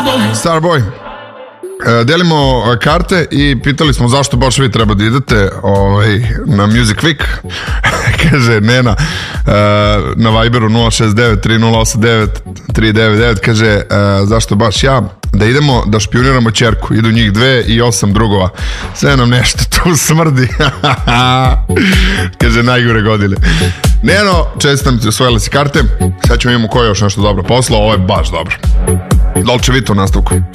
Starboy. Delimo karte i pitali smo zašto baš vi treba da idete na Music Week. Kaže Nena na Viberu 069-3089-399. Kaže zašto baš ja? Da idemo da špioniramo ćerku. Idu njih 2 i 8 drugova. Sve nam nešto tu smrdi. Kaže najgore godine. Neno, čestitam ti, osvojila si karte. Sad ćemo imamo ko je još nešto dobro poslao. Ovo je baš dobro. Dolce Vita u nastavku.